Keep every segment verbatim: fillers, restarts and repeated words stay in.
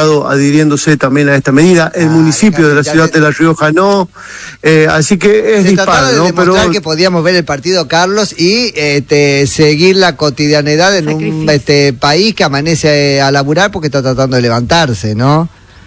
estado adhiriéndose también a esta medida. El ah, municipio de la ciudad te... de La Rioja no. Eh, así que es Se dispar, trataba de ¿no? demostrar Pero que podíamos ver el partido, Carlos, y este, seguir la cotidianidad en Sacrificio. un este, país que amanece a laburar porque está tratando de levantarse, ¿no?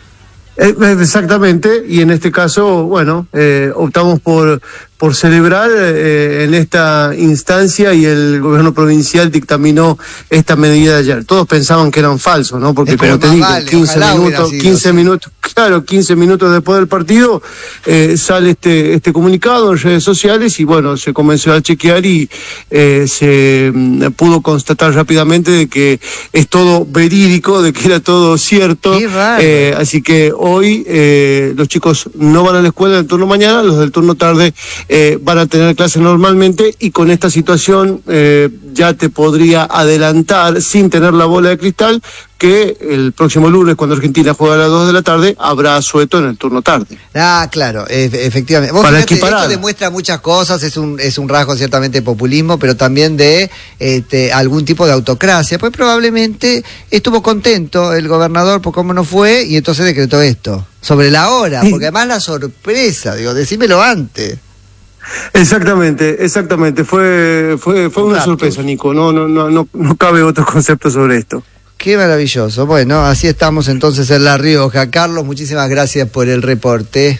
Exactamente, y en este caso, bueno, eh, optamos por por celebrar eh, en esta instancia, y el gobierno provincial dictaminó esta medida ayer. Todos pensaban que eran falsos, ¿no? Porque, como te digo, vale, quince minutos, quince minutos, claro, quince minutos después del partido eh, sale este este comunicado en redes sociales, y bueno, se comenzó a chequear y eh, se mm, pudo constatar rápidamente de que es todo verídico, de que era todo cierto. Eh, así que hoy eh, los chicos no van a la escuela del turno mañana, los del turno tarde eh, van a tener clases normalmente, y con esta situación eh, ya te podría adelantar, sin tener la bola de cristal, que el próximo lunes, cuando Argentina juega a las dos de la tarde, habrá asueto en el turno tarde. Ah, claro, e- efectivamente. Vos Para fíjate, equiparar. Esto demuestra muchas cosas, es un es un rasgo ciertamente de populismo, pero también de este, algún tipo de autocracia. Pues probablemente estuvo contento el gobernador por cómo no fue, y entonces decretó esto. Sobre la hora, sí. Porque además la sorpresa, digo, decímelo antes. Exactamente, exactamente. Fue fue fue una sorpresa, Nico. No no no no no cabe otro concepto sobre esto. Qué maravilloso. Bueno, así estamos entonces en La Rioja. Carlos, muchísimas gracias por el reporte.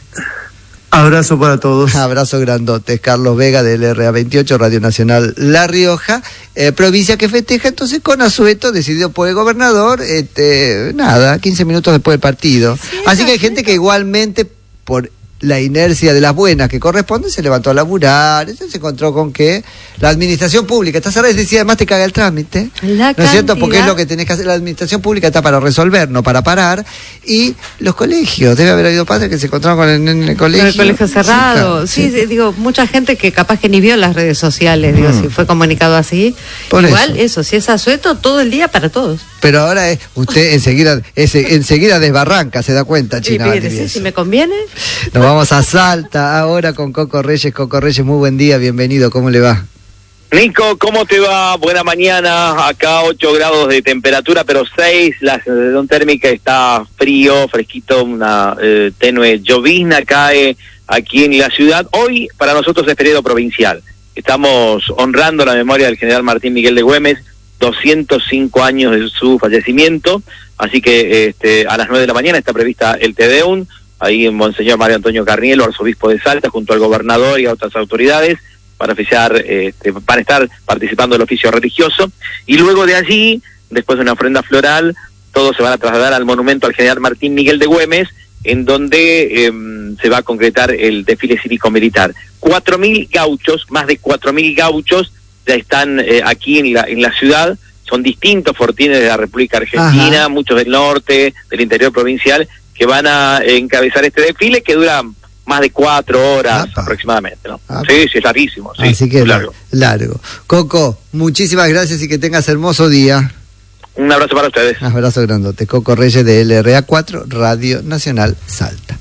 Abrazo para todos. Abrazo grandote. Carlos Vega del R A veintiocho, Radio Nacional La Rioja, eh, provincia que festeja entonces con asueto, decidido por el gobernador, este, nada, quince minutos después del partido. Sí, Así que hay gente que igualmente, por la inercia de las buenas que corresponde, se levantó a laburar. Entonces se encontró con que la administración pública está cerrada, y decía, además te caga el trámite, la ¿no es cierto? Porque es lo que tenés que hacer. La administración pública está para resolver, no para parar. Y los colegios, debe haber habido padres que se encontraron con el, en el colegio. Con el colegio cerrado, sí, claro, sí, sí, digo, mucha gente que capaz que ni vio las redes sociales, digo, mm. si fue comunicado así. Por Igual, eso. eso, si es asueto, todo el día para todos. Pero ahora es, usted enseguida es, enseguida desbarranca, se da cuenta, China. Sí, sí, si me conviene. Nos vamos a Salta ahora con Coco Reyes. Coco Reyes, muy buen día, bienvenido, ¿cómo le va? Nico, ¿cómo te va? Buena mañana, acá ocho grados de temperatura, pero seis, la sensación térmica está frío, fresquito, una eh, tenue llovizna cae aquí en la ciudad. Hoy para nosotros es feriado provincial, estamos honrando la memoria del general Martín Miguel de Güemes, doscientos cinco años de su fallecimiento, así que este, a las nueve de la mañana está prevista el Te Deum, ahí en Monseñor Mario Antonio Carnielo, arzobispo de Salta, junto al gobernador y a otras autoridades, para oficiar, este, para estar participando del oficio religioso, y luego de allí, después de una ofrenda floral, todos se van a trasladar al monumento al general Martín Miguel de Güemes, en donde eh, se va a concretar el desfile cívico-militar. Cuatro mil gauchos, más de cuatro mil gauchos, ya están eh, aquí en la, en la ciudad, son distintos fortines de la República Argentina, Ajá. muchos del norte, del interior provincial, que van a encabezar este desfile que dura más de cuatro horas Apa. aproximadamente, ¿no? Apa. Sí, sí, es larguísimo, sí, Así que largo. largo. Coco, muchísimas gracias y que tengas hermoso día. Un abrazo para ustedes. Un abrazo grandote. Coco Reyes de L R A cuatro, Radio Nacional Salta.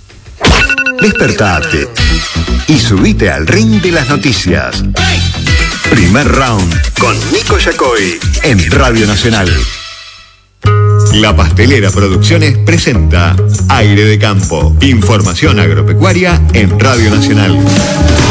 Despertate y subite al ring de las noticias. Primer round con Nico Yacoy en Radio Nacional. La Pastelera Producciones presenta Aire de Campo. Información agropecuaria en Radio Nacional.